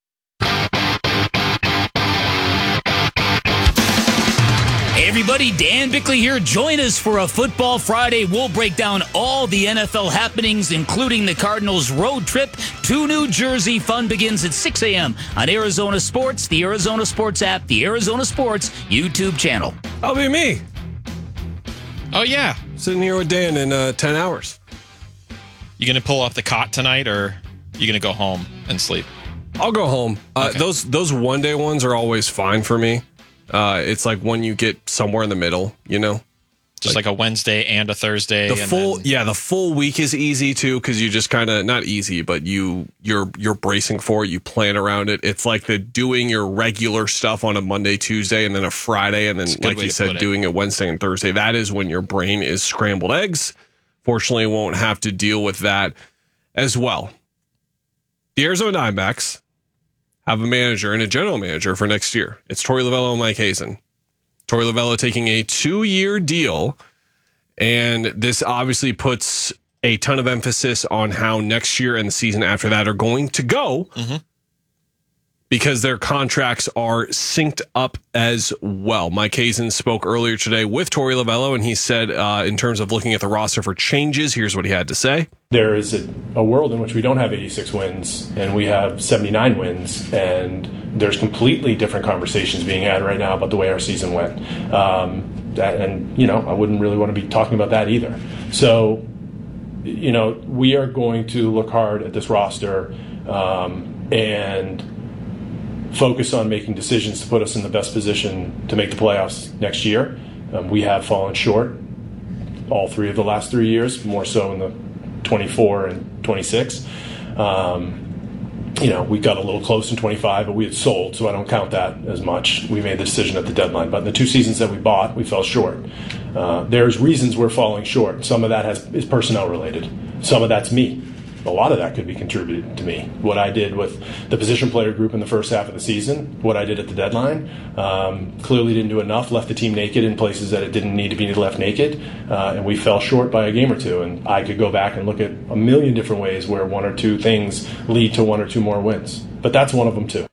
Hey everybody, Dan Bickley here. Join us for a Football Friday. We'll break down all the N F L happenings, including the Cardinals' road trip to New Jersey. Fun begins at six a.m. on Arizona Sports, the Arizona Sports app, the Arizona Sports YouTube channel. That'll be me. Oh, yeah. Sitting here with Dan in uh, ten hours. You going to pull off the cot tonight, or you going to go home and sleep? I'll go home. Uh, Okay. Those those one-day ones are always fine for me. Uh, it's like when you get somewhere in the middle, you know? Just like, like a Wednesday and a Thursday. The and full, then... yeah, the full week is easy too, because you just kind of, not easy, but you you're you're bracing for it. You plan around it. It's like the doing your regular stuff on a Monday, Tuesday, and then a Friday, and then It's a good like way you to said, put it. doing it Wednesday and Thursday. That is when your brain is scrambled eggs. Fortunately, won't have to deal with that as well. The Arizona Diamondbacks have a manager and a general manager for next year. It's Torey Lovullo and Mike Hazen. Torey Lovullo taking a two-year deal, and this obviously puts a ton of emphasis on how next year and the season after that are going to go, mm-hmm. because their contracts are synced up as well. Mike Hazen spoke earlier today with Torey Lovullo, and he said, uh, in terms of looking at the roster for changes, here's what he had to say. There is a, a world in which we don't have eighty-six wins and we have seventy-nine wins, and there's completely different conversations being had right now about the way our season went. Um, that, and, you know, I wouldn't really want to be talking about that either. So, you know, we are going to look hard at this roster um, and focus on making decisions to put us in the best position to make the playoffs next year. Um, we have fallen short all three of the last three years, more so in the twenty-four and twenty-six. Um, you know, we got a little close in twenty-five, but we had sold, so I don't count that as much. We made the decision at the deadline. But in the two seasons that we bought, we fell short. Uh, there's reasons we're falling short. Some of that has is personnel related. Some of that's me. A lot of that could be contributed to me. What I did with the position player group in the first half of the season, what I did at the deadline, um, clearly didn't do enough, left the team naked in places that it didn't need to be left naked, uh, and we fell short by a game or two. And I could go back and look at a million different ways where one or two things lead to one or two more wins. But that's one of them too.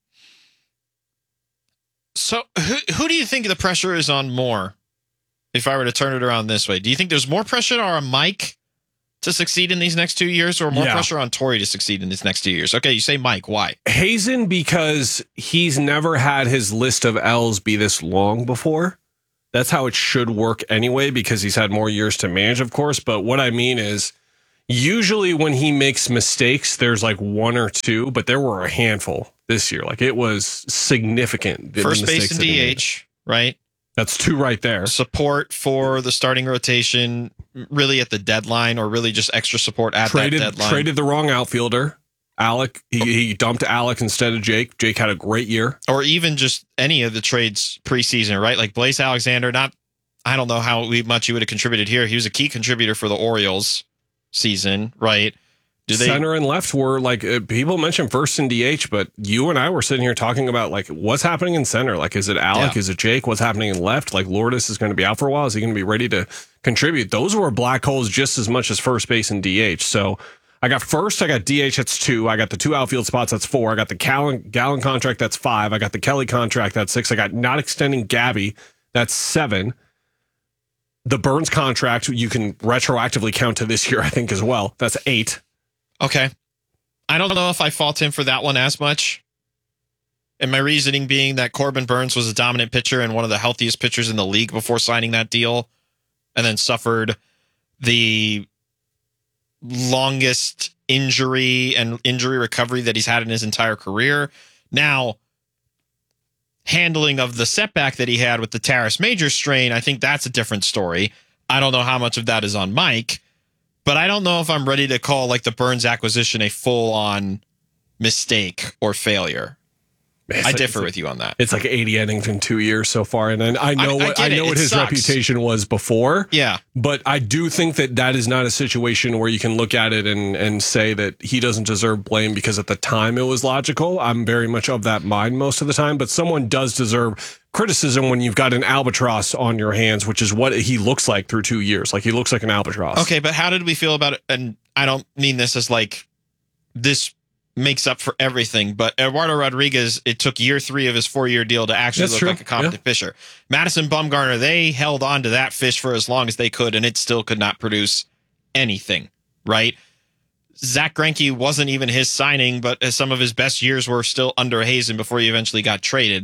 So who, who do you think the pressure is on more? If I were to turn it around this way, do you think there's more pressure on Mike to succeed in these next two years, or more Yeah. pressure on Torrey to succeed in these next two years? Okay, you say Mike. Why? Hazen, because he's never had his list of L's be this long before. That's how it should work anyway, because he's had more years to manage, of course. But what I mean is, usually when he makes mistakes, there's like one or two, but there were a handful this year. Like, it was significant. the First base mistakes and that he D made. H, right? That's two right there. Support for the starting rotation, really at the deadline, or really just extra support at Traded, that deadline. traded the wrong outfielder. Alec, he, he dumped Alec instead of Jake. Jake had a great year. Or even just any of the trades preseason, right? Like Blaise Alexander, not, I don't know how much he would have contributed here. He was a key contributor for the Orioles season, right? Do they, Center and left were like, uh, people mentioned first in D H, but you and I were sitting here talking about like what's happening in center. Like, is it Alec? Yeah. Is it Jake? What's happening in left? Like, Lourdes is going to be out for a while. Is he going to be ready to contribute? Those were black holes just as much as first base and D H. So I got first, I got D H, that's two. I got the two outfield spots, that's four. I got the Gallon, Gallon contract, that's five. I got the Kelly contract, that's six. I got not extending Gabby, that's seven. The Burns contract, you can retroactively count to this year, I think, as well. That's eight. Okay. I don't know if I fault him for that one as much. And my reasoning being that Corbin Burns was a dominant pitcher and one of the healthiest pitchers in the league before signing that deal, and then suffered the longest injury and injury recovery that he's had in his entire career. Now, handling of the setback that he had with the Taris Major strain, I think that's a different story. I don't know how much of that is on Mike, but I don't know if I'm ready to call like the Burns acquisition a full-on mistake or failure. It's I like- differ it's with you on that. It's like eighty innings in two years so far, and then I know I- I what I, get it. know what It his sucks. reputation was before. Yeah, but I do think that that is not a situation where you can look at it and and say that he doesn't deserve blame because at the time it was logical. I'm very much of that mind most of the time, but someone does deserve criticism when you've got an albatross on your hands, which is what he looks like through two years. Like, he looks like an albatross. Okay, but how did we feel about it? And I don't mean this as like this makes up for everything, but Eduardo Rodriguez, it took year three of his four-year deal to actually That's look true. like a competent pitcher. Madison Bumgarner, they held on to that fish for as long as they could, and it still could not produce anything, right? Zach Greinke wasn't even his signing, but some of his best years were still under Hazen before he eventually got traded.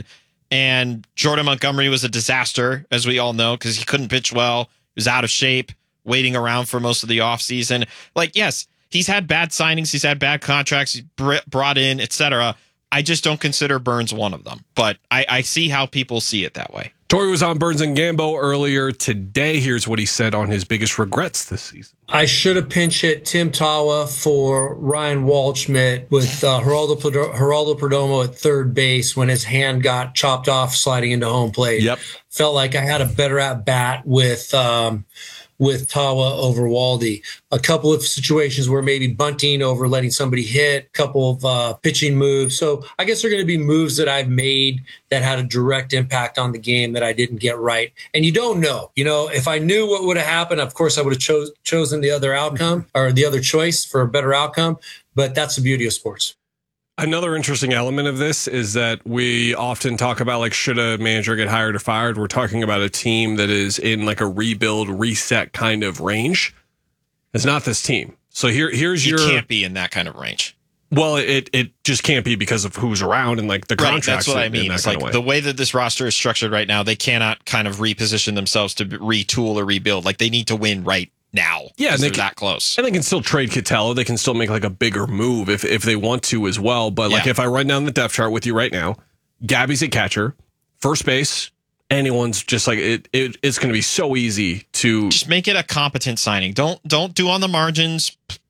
And Jordan Montgomery was a disaster, as we all know, because he couldn't pitch well, he was out of shape, waiting around for most of the offseason. Like, yes, he's had bad signings, he's had bad contracts, he's br- brought in, et cetera. I just don't consider Burns one of them, but I, I see how people see it that way. Torrey was on Burns and Gambo earlier today. Here's what he said on his biggest regrets this season. I should have pinch hit Tim Tawa for Ryan Waldschmidt with uh, Geraldo, Perdo- Geraldo Perdomo at third base when his hand got chopped off sliding into home plate. Yep. Felt like I had a better at bat with um, with Tawa over Waldy. A couple of situations where maybe bunting over letting somebody hit, a couple of uh, pitching moves. So I guess they're going to be moves that I've made that had a direct impact on the game that I didn't get right. And you don't know. You know, if I knew what would have happened, of course I would have cho- chosen the other outcome or the other choice for a better outcome. But that's the beauty of sports. Another interesting element of this is that we often talk about, like, should a manager get hired or fired? We're talking about a team that is in like a rebuild, reset kind of range. It's not this team. So here, here's You your. can't be in that kind of range. Well, it it just can't be because of who's around and like the Right, contracts. that's what I in- in mean. that It's kind like of the way. way that this roster is structured right now, they cannot kind of reposition themselves to retool or rebuild. Like, they need to win right now. Yeah, and they they they're can- that close. And they can still trade Catella. They can still make like a bigger move if if they want to as well. But like Yeah. if I run down the depth chart with you right now, Gabby's at catcher, first base. Anyone's just like it. it it's going to be so easy to Just make it a competent signing. Don't don't do on the margins.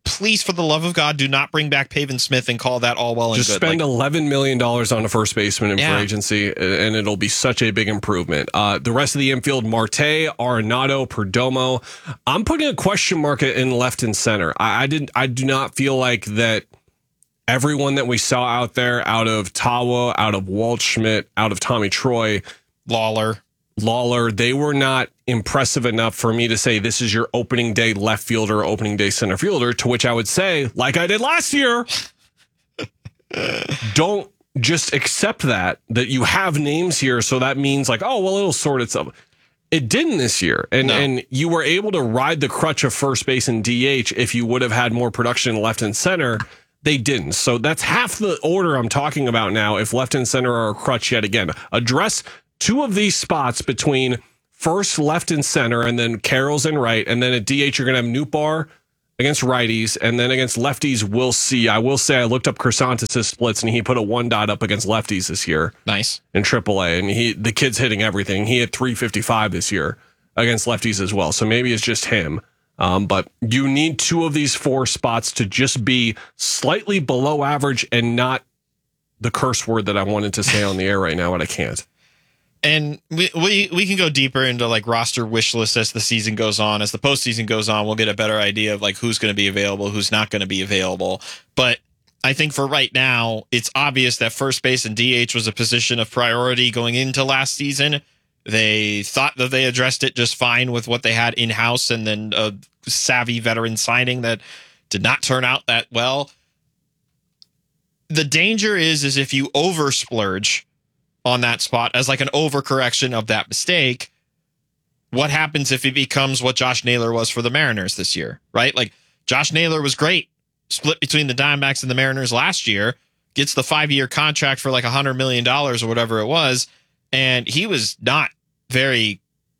please, for the love of God, do not bring back Pavin Smith and call that all well and Just good. spend like, eleven million dollars on a first baseman in Yeah. free agency, and it'll be such a big improvement. Uh, the rest of the infield, Marte, Arenado, Perdomo. I'm putting a question mark in left and center. I, I didn't. I do not feel like that everyone that we saw out there, out of Tawa, out of Waldschmidt, out of Tommy Troy, Lawler, Lawler, they were not impressive enough for me to say this is your opening day left fielder, opening day center fielder, to which I would say, like I did last year, don't just accept that, that you have names here. So that means like, oh, well, it'll sort itself. It didn't this year. And, no. and you were able to ride the crutch of first base and D H if you would have had more production left and center. They didn't. So that's half the order I'm talking about now. If left and center are a crutch yet again, address two of these spots between first, left, and center, and then Carroll's and right. And then at D H, you're going to have Nootbaar against righties. And then against lefties, we'll see. I will say I looked up Crisantis' splits, and he put a one dot up against lefties this year. Nice. In triple A. And he the kid's hitting everything. He hit three fifty-five this year against lefties as well. So maybe it's just him. Um, but you need two of these four spots to just be slightly below average and not the curse word that I wanted to say on the air right now, but I can't. And we, we we can go deeper into like roster wish list as the season goes on. As the postseason goes on, we'll get a better idea of like who's going to be available, who's not going to be available. But I think for right now, it's obvious that first base and D H was a position of priority going into last season. They thought that they addressed it just fine with what they had in-house and then a savvy veteran signing that did not turn out that well. The danger is, is if you over splurge on that spot as like an overcorrection of that mistake, what happens if it becomes what Josh Naylor was for the Mariners this year, right? Like Josh Naylor was great, split between the Diamondbacks and the Mariners last year, gets the five-year contract for like a hundred million dollars or whatever it was. And he was not very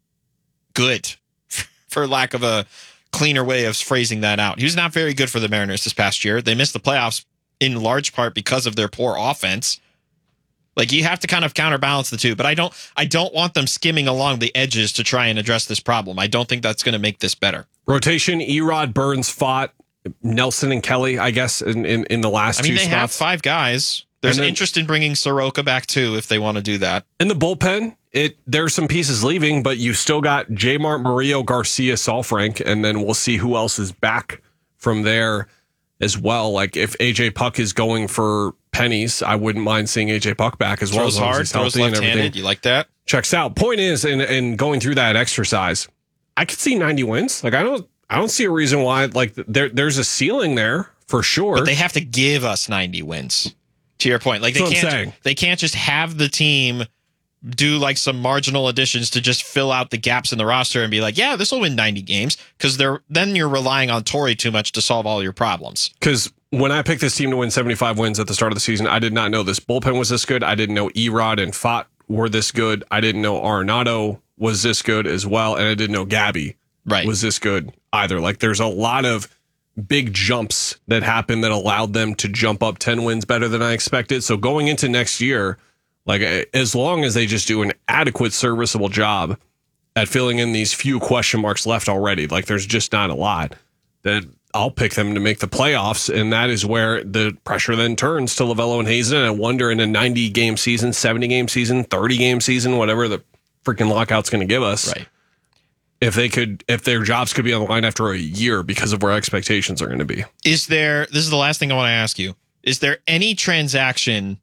good, for lack of a cleaner way of phrasing that out. He was not very good for the Mariners this past year. They missed the playoffs in large part because of their poor offense. Like you have to kind of counterbalance the two, but I don't I don't want them skimming along the edges to try and address this problem. I don't think that's going to make this better. Rotation, Erod, Burns, Fott, Nelson, and Kelly, I guess, in, in, in the last I mean, two they spots. have five guys. There's then, interest in bringing Soroka back too if they want to do that. In the bullpen, it there's some pieces leaving, but you still got J. Mart, Murillo, Garcia, Saalfrank, and then we'll see who else is back from there as well. Like if A J Puck is going for pennies, I wouldn't mind seeing A J Puck back as well. Throws as long hard, as he's healthy throws and everything. left-handed. You like that? Checks out. Point is, in in going through that exercise, I could see ninety wins. Like I don't I don't see a reason why. Like there there's a ceiling there for sure. But they have to give us ninety wins. To your point, like they That's what I'm can't saying. they can't just have the team do like some marginal additions to just fill out the gaps in the roster and be like, yeah, this will win ninety games, because they're then you're relying on Torrey too much to solve all your problems. Because when I picked this team to win seventy-five wins at the start of the season, I did not know this bullpen was this good. I didn't know Erod and Fott were this good. I didn't know Arenado was this good as well, and I didn't know Gabby right. was this good either. Like there's a lot of big jumps that happened that allowed them to jump up ten wins better than I expected. So going into next year, like as long as they just do an adequate, serviceable job at filling in these few question marks left already, like there's just not a lot, that I'll pick them to make the playoffs. And that is where the pressure then turns to Lovello and Hazen. And I wonder in a ninety game season, seventy game season, thirty game season, whatever the freaking lockout's going to give us. Right. If they could, if their jobs could be on the line after a year because of where expectations are going to be. Is there, this is the last thing I want to ask you. Is there any transaction,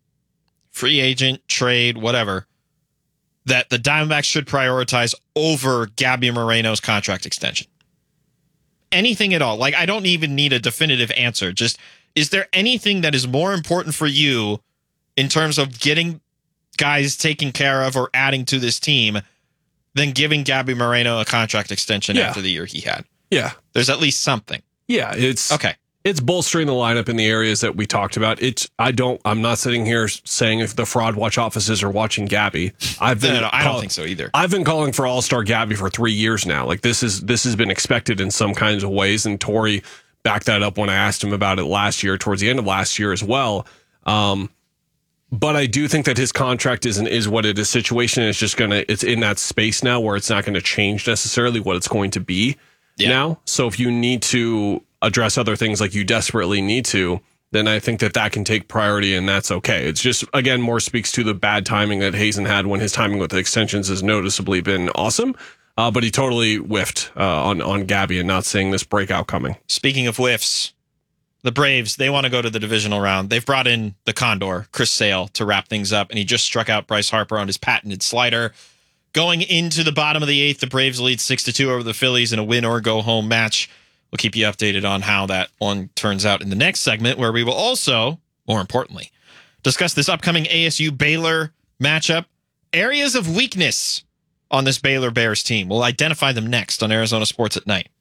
free agent, trade, whatever, that the Diamondbacks should prioritize over Gabby Moreno's contract extension? Anything at all? Like, I don't even need a definitive answer. Just, is there anything that is more important for you in terms of getting guys taken care of or adding to this team than giving Gabby Moreno a contract extension Yeah. after the year he had? Yeah. There's at least something. Yeah, it's okay. It's bolstering the lineup in the areas that we talked about. It's I don't I'm not sitting here saying if the fraud watch offices are watching Gabby. I've been No, no, I call- don't think so either. I've been calling for All-Star Gabby for three years now. Like this is this has been expected in some kinds of ways, and Torrey backed that up when I asked him about it last year, towards the end of last year as well. Um, but I do think that his contract isn't is what it is. Situation is just gonna it's in that space now where it's not going to change necessarily what it's going to be. Yeah. Now, so if you need to address other things like you desperately need to, then I think that that can take priority, and that's okay. It's just, again, more speaks to the bad timing that Hazen had when his timing with the extensions has noticeably been awesome. Uh, but he totally whiffed uh, on, on Gabby and not seeing this breakout coming. Speaking of whiffs, the Braves, they want to go to the divisional round. They've brought in the Condor, Chris Sale, to wrap things up, and he just struck out Bryce Harper on his patented slider. Going into the bottom of the eighth, the Braves lead six to two over the Phillies in a win-or-go-home match. We'll keep you updated on how that one turns out in the next segment, where we will also, more importantly, discuss this upcoming A S U-Baylor matchup. Areas of weakness on this Baylor Bears team. We'll identify them next on Arizona Sports at Night.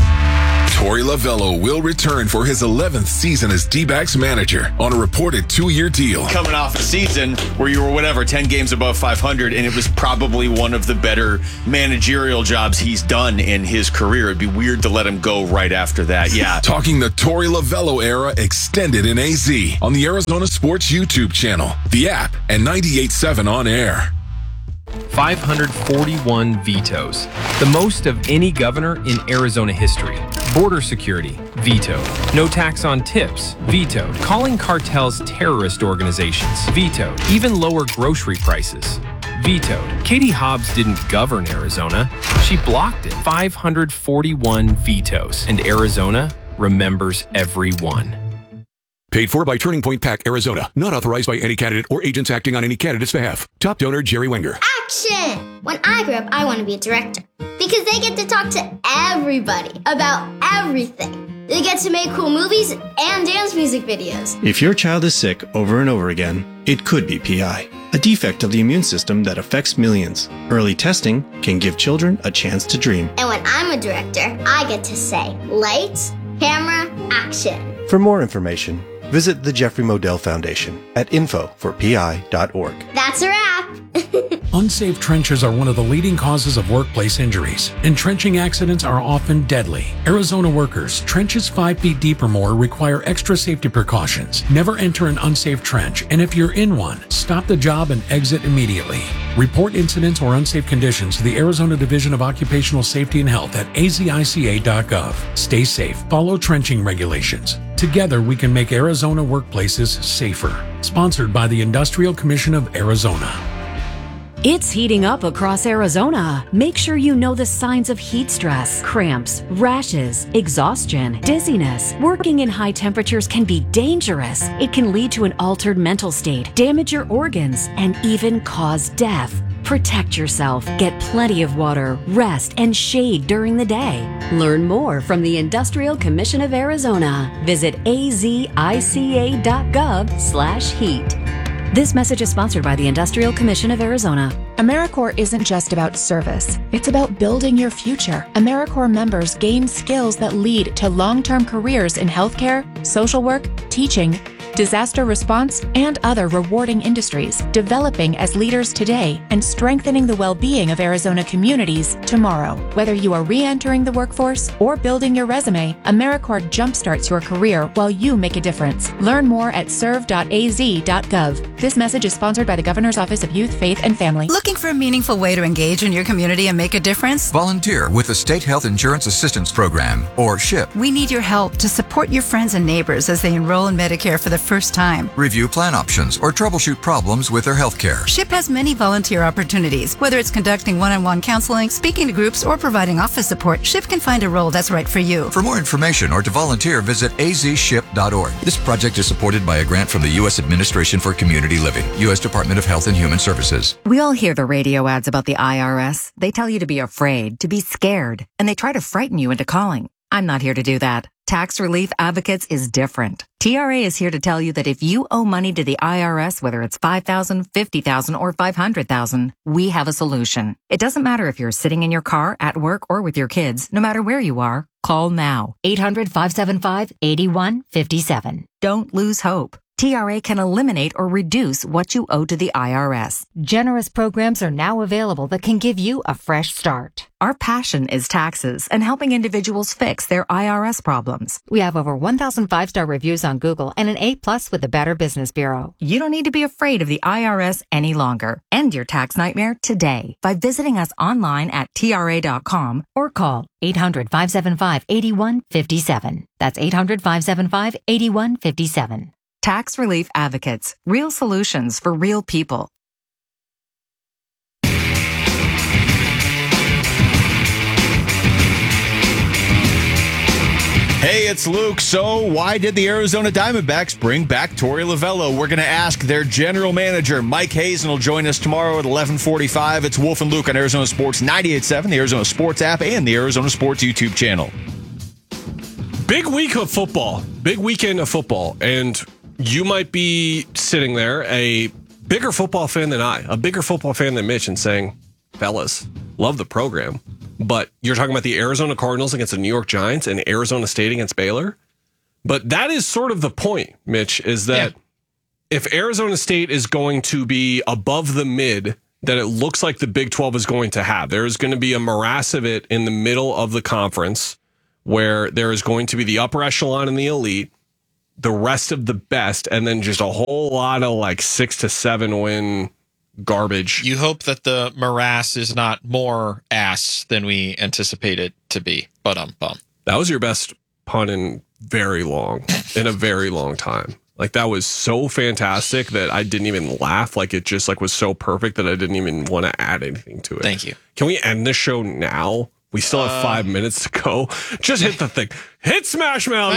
Torey Lovello will return for his eleventh season as D-backs manager on a reported two-year deal. Coming off a season where you were, whatever, ten games above five hundred, and it was probably one of the better managerial jobs he's done in his career. It'd be weird to let him go right after that. Yeah. Talking the Torey Lovello era extended in A Z on the Arizona Sports YouTube channel, the app, and ninety-eight point seven on air. five hundred forty-one vetoes, the most of any governor in Arizona history. Border security, vetoed. No tax on tips, vetoed. Calling cartels terrorist organizations, vetoed. Even lower grocery prices, vetoed. Katie Hobbs didn't govern Arizona, she blocked it. five hundred forty-one vetoes, and Arizona remembers every one. Paid for by Turning Point PAC, Arizona. Not authorized by any candidate or agents acting on any candidate's behalf. Top donor, Jerry Wenger. Action! When I grow up, I want to be a director. Because they get to talk to everybody about everything. They get to make cool movies and dance music videos. If your child is sick over and over again, it could be P I, a defect of the immune system that affects millions. Early testing can give children a chance to dream. And when I'm a director, I get to say, lights, camera, action. For more information, visit the Jeffrey Modell Foundation at info for P I dot org. That's a wrap! Unsafe trenches are one of the leading causes of workplace injuries. Entrenching accidents are often deadly. Arizona workers, trenches five feet deep or more require extra safety precautions. Never enter an unsafe trench, and if you're in one, stop the job and exit immediately. Report incidents or unsafe conditions to the Arizona Division of Occupational Safety and Health at A Z I C A dot gov. Stay safe. Follow trenching regulations. Together, we can make Arizona workplaces safer. Sponsored by the Industrial Commission of Arizona. It's heating up across Arizona. Make sure you know the signs of heat stress, cramps, rashes, exhaustion, dizziness. Working in high temperatures can be dangerous. It can lead to an altered mental state, damage your organs, and even cause death. Protect yourself, get plenty of water, rest, and shade during the day. Learn more from the Industrial Commission of Arizona. Visit A Z I C A dot gov slash heat. This message is sponsored by the Industrial Commission of Arizona. AmeriCorps isn't just about service. It's about building your future. AmeriCorps members gain skills that lead to long-term careers in healthcare, social work, teaching, disaster response, and other rewarding industries, developing as leaders today and strengthening the well-being of Arizona communities tomorrow. Whether you are re-entering the workforce or building your resume, AmeriCorps jumpstarts your career while you make a difference. Learn more at serve dot A Z dot gov. This message is sponsored by the Governor's Office of Youth, Faith, and Family. Looking for a meaningful way to engage in your community and make a difference? Volunteer with the State Health Insurance Assistance Program, or SHIP. We need your help to support your friends and neighbors as they enroll in Medicare for the first time. Review plan options or troubleshoot problems with their health care. SHIP has many volunteer opportunities. Whether it's conducting one-on-one counseling, speaking to groups, or providing office support, SHIP can find a role that's right for you. For more information or to volunteer, visit A Z ship dot org. This project is supported by a grant from the U S Administration for Community Living, U S Department of Health and Human Services. We all hear the radio ads about the I R S. They tell you to be afraid, to be scared, and they try to frighten you into calling. I'm not here to do that. Tax Relief Advocates is different. T R A is here to tell you that if you owe money to the I R S, whether it's five thousand dollars, fifty thousand dollars, or five hundred thousand dollars, we have a solution. It doesn't matter if you're sitting in your car, at work, or with your kids. No matter where you are, call now. eight hundred, five seven five, eight one five seven. Don't lose hope. T R A can eliminate or reduce what you owe to the I R S. Generous programs are now available that can give you a fresh start. Our passion is taxes and helping individuals fix their I R S problems. We have over one thousand five-star reviews on Google and an A plus with the Better Business Bureau. You don't need to be afraid of the I R S any longer. End your tax nightmare today by visiting us online at T R A dot com or call eight hundred, five seven five, eight one five seven. That's eight hundred, five seven five, eight one five seven. Tax Relief Advocates. Real solutions for real people. Hey, it's Luke. So why did the Arizona Diamondbacks bring back Torey Lovullo? We're going to ask their general manager, Mike Hazen, will join us tomorrow at eleven forty-five. It's Wolf and Luke on Arizona Sports ninety-eight point seven, the Arizona Sports app, and the Arizona Sports YouTube channel. Big week of football. Big weekend of football. And you might be sitting there, a bigger football fan than I, a bigger football fan than Mitch, and saying, fellas, love the program. But you're talking about the Arizona Cardinals against the New York Giants and Arizona State against Baylor. But that is sort of the point, Mitch, is that yeah. if Arizona State is going to be above the mid that it looks like the Big twelve is going to have, there is going to be a morass of it in the middle of the conference where there is going to be the upper echelon and the elite, the rest of the best, and then just a whole lot of like six to seven win garbage. You hope that the morass is not more ass than we anticipate it to be. But um, bum. That was your best pun in very long, in a very long time. Like that was so fantastic that I didn't even laugh. Like it just like was so perfect that I didn't even want to add anything to it. Thank you. Can we end this show now? We still have five uh, minutes to go. Just hit the thing. Hit Smash Mouth.